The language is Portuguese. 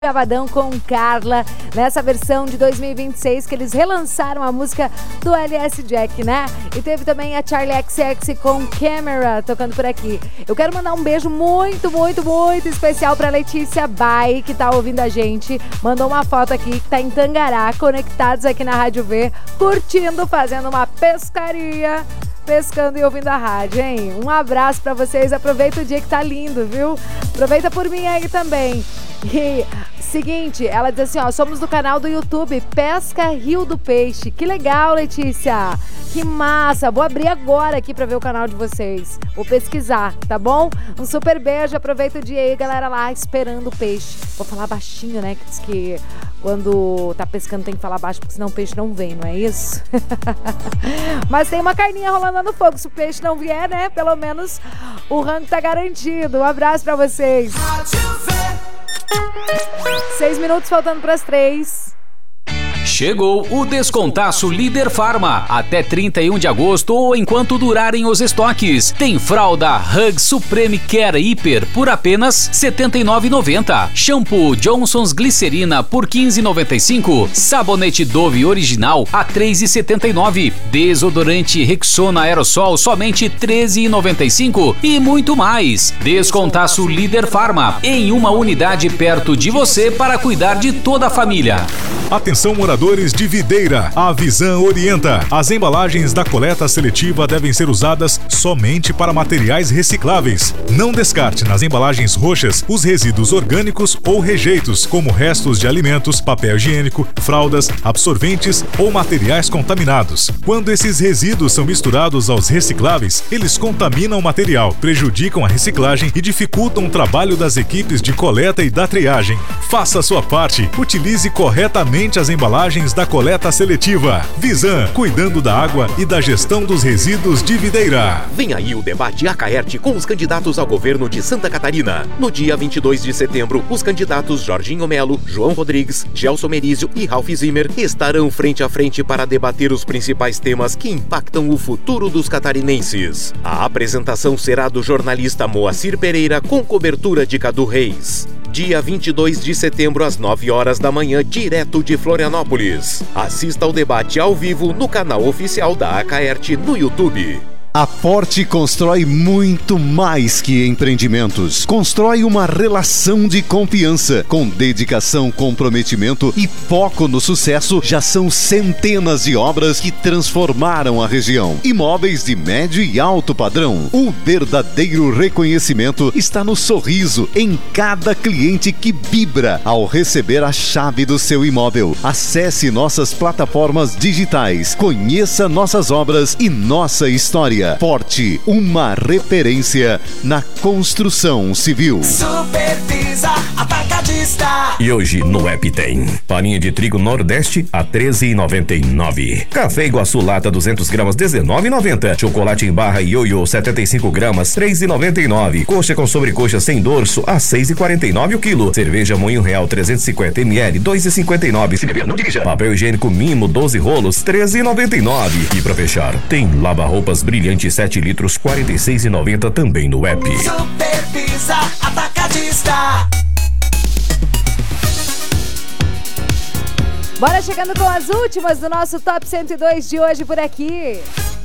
Gravadão com Carla, nessa versão de 2026 que eles relançaram a música do LS Jack, né? E teve também a Charli XCX com Camera tocando por aqui. Eu quero mandar um beijo muito especial pra Letícia Bai, que tá ouvindo a gente. Mandou uma foto aqui que tá em Tangará, conectados aqui na Rádio V, curtindo, fazendo uma pescaria. Pescando e ouvindo a rádio, hein? Um abraço pra vocês, aproveita o dia que tá lindo, viu? Aproveita por mim aí também. E seguinte, ela diz assim, ó, somos do canal do YouTube Pesca Rio do Peixe. Que legal, Letícia! Que massa! Vou abrir agora aqui pra ver o canal de vocês. Vou pesquisar, tá bom? Um super beijo, aproveita o dia aí, galera lá esperando o peixe. Vou falar baixinho, né? Que diz que quando tá pescando tem que falar baixo, porque senão o peixe não vem, não é isso? Mas tem uma carninha rolando no fogo. Se o peixe não vier, né? Pelo menos o rango tá garantido. Um abraço pra vocês. 6 minutos faltando pras 3. Chegou o Descontaço Líder Farma. Até 31 de agosto ou enquanto durarem os estoques. Tem fralda Hug Supreme Care Hiper por apenas R$ 79,90. Shampoo Johnson's Glicerina por R$ 15,95. Sabonete Dove Original a R$ 3,79. Desodorante Rexona Aerosol somente R$ 13,95. E muito mais. Descontaço Líder Farma. Em uma unidade perto de você para cuidar de toda a família. Atenção, moradores de Videira, a Visan orienta. As embalagens da coleta seletiva devem ser usadas somente para materiais recicláveis. Não descarte nas embalagens roxas os resíduos orgânicos ou rejeitos, como restos de alimentos, papel higiênico, fraldas, absorventes ou materiais contaminados. Quando esses resíduos são misturados aos recicláveis, eles contaminam o material, prejudicam a reciclagem e dificultam o trabalho das equipes de coleta e da triagem. Faça a sua parte, utilize corretamente as embalagens da coleta seletiva. Visan, cuidando da água e da gestão dos resíduos de Videira. Vem aí o debate Acaerte com os candidatos ao governo de Santa Catarina. No dia 22 de setembro, os candidatos Jorginho Melo, João Rodrigues, Gelson Merizio e Ralph Zimmer estarão frente a frente para debater os principais temas que impactam o futuro dos catarinenses. A apresentação será do jornalista Moacir Pereira com cobertura de Cadu Reis. Dia 22 de setembro, às 9 horas da manhã, direto de Florianópolis. Assista ao debate ao vivo no canal oficial da Acaerte no YouTube. A Forte constrói muito mais que empreendimentos. Constrói uma relação de confiança. Com dedicação, comprometimento e foco no sucesso, já são centenas de obras que transformaram a região. Imóveis de médio e alto padrão. O verdadeiro reconhecimento está no sorriso em cada cliente que vibra ao receber a chave do seu imóvel. Acesse nossas plataformas digitais. Conheça nossas obras e nossa história. Forte, uma referência na construção civil. Supervisa Atacadista. E hoje no app tem farinha de trigo Nordeste a R$ 13,99. Café Iguaçu lata 200 gramas R$ 19,90. Chocolate em barra Ioiô 75 gramas R$ 3,99. Coxa com sobrecoxa sem dorso a R$ 6,49 o quilo. Cerveja Moinho Real 350 ml R$ 2,59. Se beber, não dirija. Papel higiênico Mimo 12 rolos R$ 13,99. E pra fechar, tem lava-roupas brilhante 7 litros R$ 46,90 também no app. Supervisa Atacadista. Bora chegando com as últimas do nosso Top 102 de hoje por aqui.